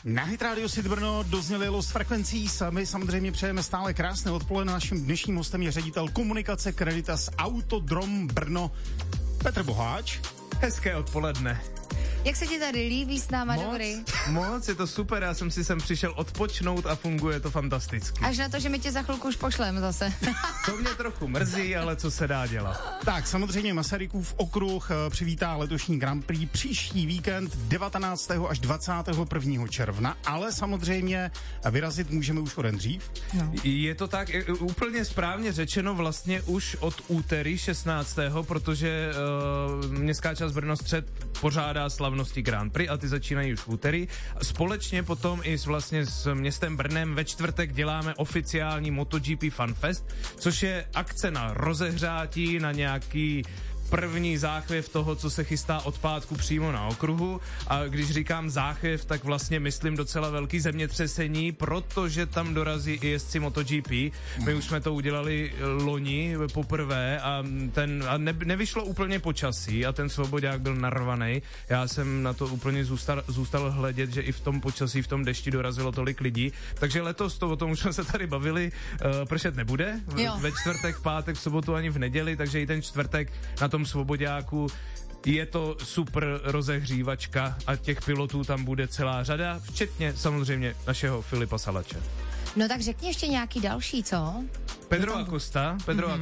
Na Hit Radio City Brno dozněli Lost Frequencies a my samozřejmě přejeme stále krásné odpoledne. Naším dnešním hostem je ředitel komunikace Creditas Autodrom Brno Petr Boháč. Hezké odpoledne. Jak se ti tady líbí s náma, dobrý? Moc, je to super, já jsem si sem přišel odpočnout a funguje to fantasticky. Až na to, že my tě za chvilku už pošlem zase. To mě trochu mrzí, ale co se dá dělat. Tak, samozřejmě Masarykův okruh přivítá letošní Grand Prix příští víkend 19. až 21. června, ale samozřejmě vyrazit můžeme už o den dřív. No. Je to tak, úplně správně řečeno vlastně už od úterý 16. protože městská část Brnostřed pořádá slavnosti Grand Prix a ty začínají už v úterý. Společně potom i vlastně s městem Brnem ve čtvrtek děláme oficiální MotoGP Fun Fest, což je akce na rozehřátí, na nějaký první záchvěv toho, co se chystá od pátku přímo na okruhu. A když říkám záchvěv, tak vlastně myslím docela velký zemětřesení, protože tam dorazí i jezdci MotoGP. My už jsme to udělali loni poprvé a nevyšlo úplně počasí a ten Svobodák byl narvaný. Já jsem na to úplně zůstal hledět, že i v tom počasí, v tom dešti dorazilo tolik lidí. Takže letos o tom už jsme se tady bavili, pršet nebude. Ve čtvrtek, v pátek, v sobotu ani v neděli, takže i ten čtvrtek na tom Svoboďáku je to super rozehřívačka a těch pilotů tam bude celá řada, včetně samozřejmě našeho Filipa Salače. No tak řekni ještě nějaký další, co? Pedro Acosta,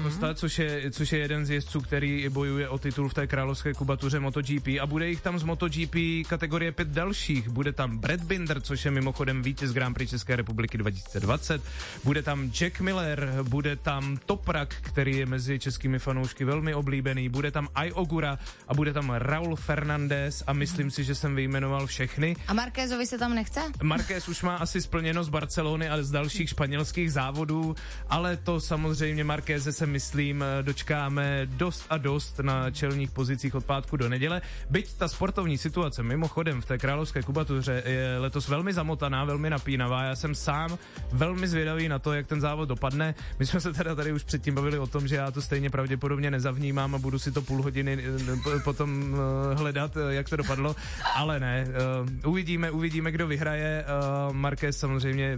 což je jeden z jezdců, který bojuje o titul v té královské kubatuře MotoGP a bude jich tam z MotoGP kategorie 5 dalších. Bude tam Brad Binder, což je mimochodem vítěz Grand Prix České republiky 2020. Bude tam Jack Miller, bude tam Toprak, který je mezi českými fanoušky velmi oblíbený. Bude tam Ai Ogura a bude tam Raul Fernandez a myslím si, že jsem vyjmenoval všechny. A Marquezovi se tam nechce? Marquez už má asi splněno z Barcelony a z dalších španělských závodů, ale to samozřejmě Marqueze se myslím dočkáme dost a dost na čelních pozicích od pátku do neděle. Byť ta sportovní situace mimochodem v té královské kubatuře je letos velmi zamotaná, velmi napínavá. Já jsem sám velmi zvědavý na to, jak ten závod dopadne. My jsme se teda tady už předtím bavili o tom, že já to stejně pravděpodobně nezavnímám a budu si to půl hodiny potom hledat, jak to dopadlo, ale ne. Uvidíme, kdo vyhraje. Marquez samozřejmě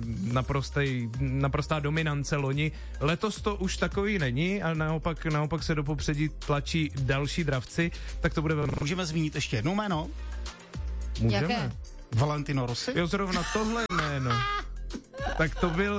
naprostá dominance loni. Letos to už takový není a naopak se do popředí tlačí další dravci, tak to bude velmi... Můžeme zmínit ještě jedno jméno? Můžeme. Jaké? Valentino Rossi? Jo, zrovna tohle jméno. Tak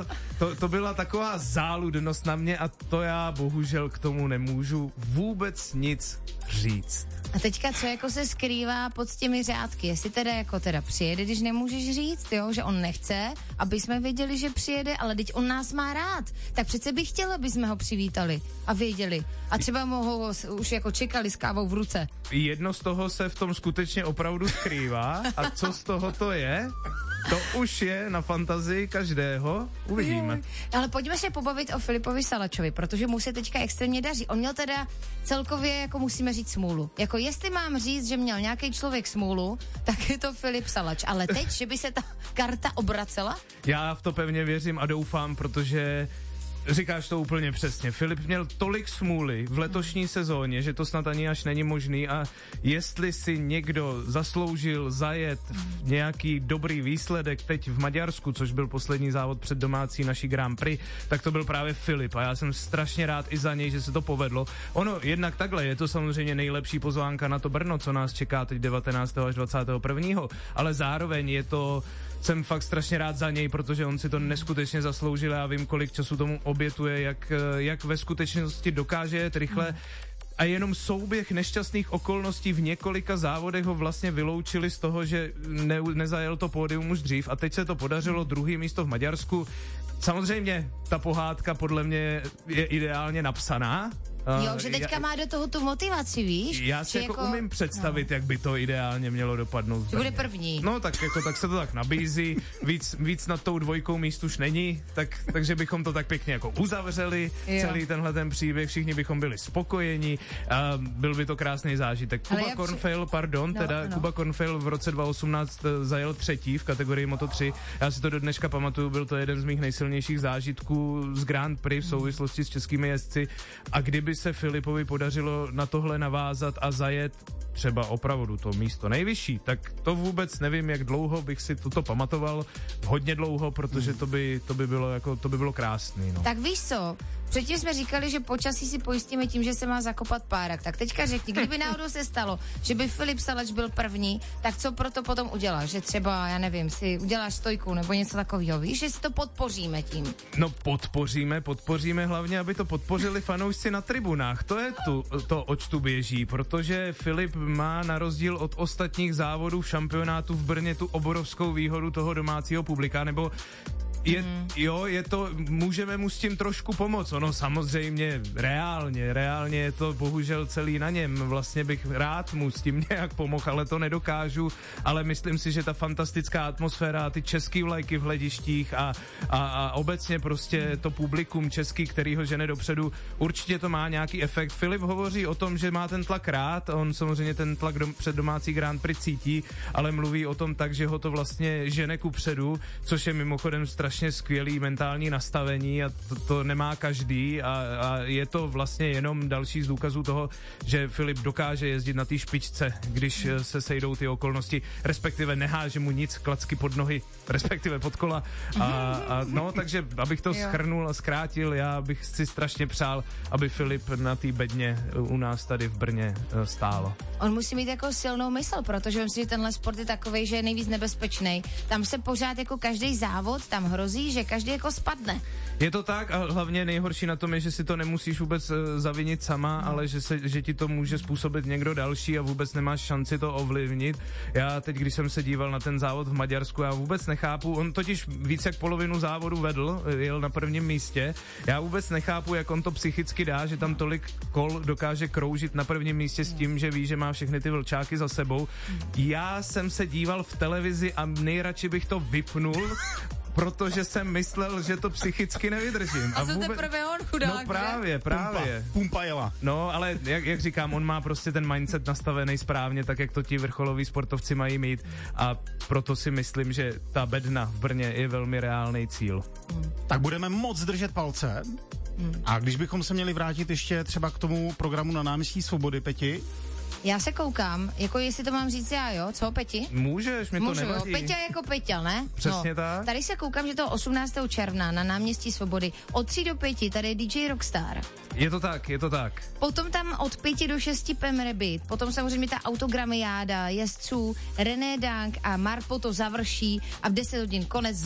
to byla taková záludnost na mě a to já bohužel k tomu nemůžu vůbec nic říct. A teďka co jako se skrývá pod těmi řádky? Jestli teda přijede, když nemůžeš říct, jo, že on nechce, aby jsme věděli, že přijede, ale teď on nás má rád. Tak přece bych chtěla, aby jsme ho přivítali a věděli. A třeba ho už jako čekali s kávou v ruce. Jedno z toho se v tom skutečně opravdu skrývá a co z toho to je? To už je na fantazii každého, uvidíme. Ale pojďme se pobavit o Filipovi Salačovi, protože mu se teďka extrémně daří. On měl teda celkově, jako musíme říct, smůlu. Jako jestli mám říct, že měl nějaký člověk smůlu, tak je to Filip Salač. Ale teď, že by se ta karta obracela? Já v to pevně věřím a doufám, protože říkáš to úplně přesně. Filip měl tolik smůly v letošní sezóně, že to snad ani až není možný a jestli si někdo zasloužil zajet nějaký dobrý výsledek teď v Maďarsku, což byl poslední závod před domácí naší Grand Prix, tak to byl právě Filip a já jsem strašně rád i za něj, že se to povedlo. Ono jednak takhle, je to samozřejmě nejlepší pozvánka na to Brno, co nás čeká teď 19. až 21. Ale zároveň jsem fakt strašně rád za něj, protože on si to neskutečně zasloužil. Já vím, kolik času tomu obětuje, jak ve skutečnosti dokáže jet rychle. A jenom souběh nešťastných okolností v několika závodech ho vlastně vyloučili z toho, že nezajel to pódium už dřív a teď se to podařilo, druhý místo v Maďarsku. Samozřejmě ta pohádka podle mě je ideálně napsaná. Jo, že teďka má do toho tu motivaci, víš? Já si jako umím představit, jak by to ideálně mělo dopadnout. Bude první. No tak se to tak nabízí, víc nad tou dvojkou míst už není, takže bychom to tak pěkně jako uzavřeli, celý tenhle ten příběh, všichni bychom byli spokojeni, byl by to krásný zážitek. Kuba Kornfeil v roce 2018 zajel třetí v kategorii Moto3, já si to do dneška pamatuju, byl to jeden z mých nejsilnějších zážitků z Grand Prix v souvislosti s českými jezdci a kdyby se Filipovi podařilo na tohle navázat a zajet třeba opravdu to místo nejvyšší, tak to vůbec nevím, jak dlouho bych si toto pamatoval, hodně dlouho, protože to by bylo krásný. No. Tak víš co, předtím jsme říkali, že počasí si pojistíme tím, že se má zakopat párak. Tak teďka řekni, kdyby náhodou se stalo, že by Filip Salač byl první, tak co proto potom uděláš? Že třeba, já nevím, si uděláš stojku nebo něco takového, víš, že si to podpoříme tím. No podpoříme hlavně, aby to podpořili fanoušci na tribunách. To je to, oč tu běží, protože Filip má na rozdíl od ostatních závodů v šampionátu v Brně tu obrovskou výhodu toho domácího publika, nebo můžeme mu s tím trošku pomoct. Ono samozřejmě reálně je to bohužel celý na něm. Vlastně bych rád mu s tím nějak pomohl, ale to nedokážu, ale myslím si, že ta fantastická atmosféra, ty český vlajky v hledištích a obecně prostě to publikum český, který ho žene dopředu, určitě to má nějaký efekt. Filip hovoří o tom, že má ten tlak rád, on samozřejmě ten tlak před domácí Grand Prix cítí, ale mluví o tom tak, že ho to vlastně žene kupředu, což je mimochodem strašně skvělý mentální nastavení a to nemá každý a je to vlastně jenom další z důkazů toho, že Filip dokáže jezdit na té špičce, když se sejdou ty okolnosti, respektive neháže mu nic klacky pod nohy, respektive pod kola no, takže abych to shrnul a zkrátil, já bych si strašně přál, aby Filip na té bedně u nás tady v Brně stálo. On musí mít jako silnou mysl, protože myslím, že tenhle sport je takovej, že je nejvíc nebezpečný. Tam se pořád jako každý závod, tam hrozí, že každý jako spadne. Je to tak a hlavně nejhorší na tom je, že si to nemusíš vůbec zavinit sama, ale že ti to může způsobit někdo další a vůbec nemáš šanci to ovlivnit. Já teď, když jsem se díval na ten závod v Maďarsku, já vůbec nechápu, on totiž víc jak polovinu závodu vedl, jel na prvním místě. Já vůbec nechápu, jak on to psychicky dá, že tam tolik kol dokáže kroužit na prvním místě s tím, že ví, že má všechny ty vlčáky za sebou. Já jsem se díval v televizi a nejradši bych to vypnul, protože jsem myslel, že to psychicky nevydržím. A co teprve on chudák, no právě. Pumpa jela. No, ale jak říkám, on má prostě ten mindset nastavený správně, tak jak to ti vrcholoví sportovci mají mít a proto si myslím, že ta bedna v Brně je velmi reálný cíl. Tak budeme moc držet palce. A když bychom se měli vrátit ještě třeba k tomu programu na náměstí Svobody, Peti? Já se koukám, jako jestli to mám říct já, jo? Co, Peti? Můžeš, mi to nevadí. Peťa jako Peťa, ne? Přesně tak. Tady se koukám, že to 18. června na náměstí Svobody od 3 do 5, tady je DJ Rockstar. Je to tak. Potom tam od 5 do 6 Pem Rabbit, potom samozřejmě ta autogramiáda jezdců, René Dank a Marpo to završí a v 10 hodin konec